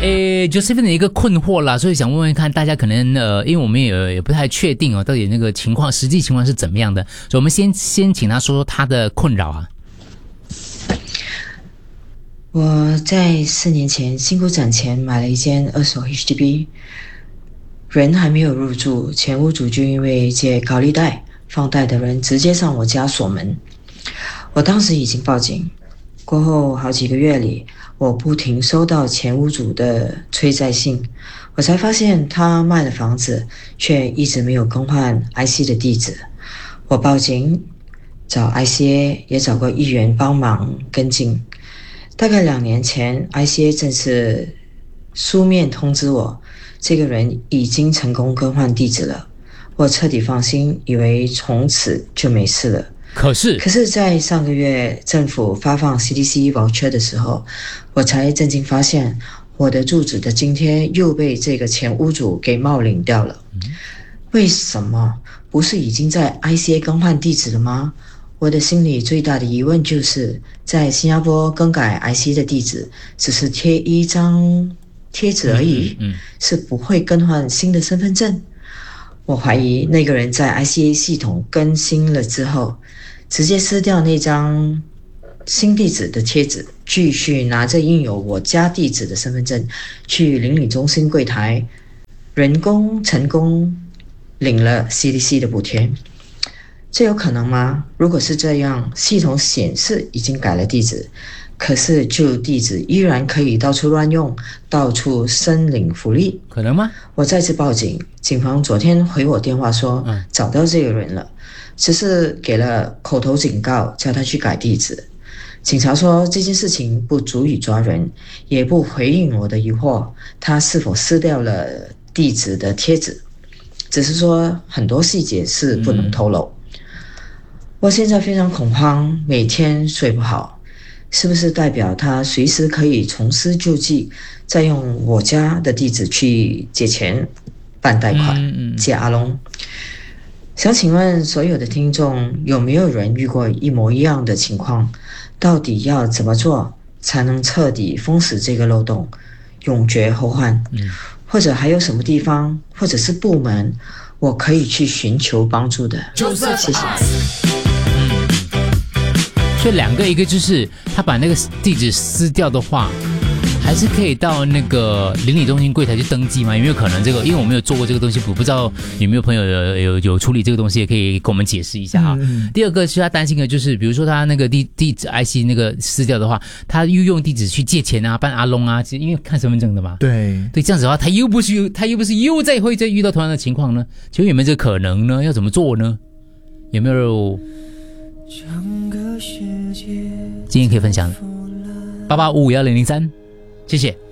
Josephine 的一个困惑啦，所以想问问看大家可能因为我们也不太确定到底那个情况实际情况是怎么样的，所以我们先请他说说他的困扰啊。 我在4年前辛苦攒钱买了一间2手 HDB， 人还没有入住，前屋主就因为借高利贷放贷的人直接上我家锁门。我当时已经报警，过后好几个月里，我不停收到前屋主的催债信，我才发现他卖了房子，却一直没有更换 IC 的地址。我报警，找 ICA 也找过议员帮忙跟进。大概2年前 ICA 正式书面通知我，这个人已经成功更换地址了。我彻底放心，以为从此就没事了。可是在上个月政府发放 CDC voucher 的时候，我才震惊发现我的住址的津贴又被这个前屋主给冒领掉了。为什么？不是已经在 ICA 更换地址了吗？我的心里最大的疑问就是，在新加坡更改 IC 的地址只是贴一张贴纸而已，是不会更换新的身份证。我怀疑那个人在 ICA 系统更新了之后，直接撕掉那张新地址的贴纸，继续拿着印有我家地址的身份证去邻里中心柜台人工成功领了 CDC 的补贴。这有可能吗？如果是这样，系统显示已经改了地址，可是旧地址依然可以到处乱用，到处申领福利， 可能吗？ 我再次报警，警方昨天回我电话说，找到这个人了，只是给了口头警告，叫他去改地址。警察说这件事情不足以抓人，也不回应我的疑惑，他是否撕掉了地址的贴纸，只是说很多细节是不能透露。我现在非常恐慌，每天睡不好，是不是代表他随时可以重施旧技，再用我家的地址去借钱、办贷款、借阿龙？想请问所有的听众，有没有人遇过一模一样的情况？到底要怎么做才能彻底封死这个漏洞，永绝后患？或者还有什么地方或者是部门我可以去寻求帮助的？谢谢。 所以2个，一个就是他把那个地址撕掉的话，还是可以到那个邻里中心柜台去登记吗？有没有可能这个？因为我没有做过这个东西，我不知道有没有朋友有处理这个东西，也可以跟我们解释一下哈。第二个是他担心的就是，比如说他那个地址 IC 那个撕掉的话，他又用地址去借钱啊、办阿龙啊，因为看身份证的嘛。 对， 这样子的话，他又不是又会再遇到同样的情况呢？请问有没有这个可能呢？要怎么做呢？有没有今天可以分享的？88551003，谢谢。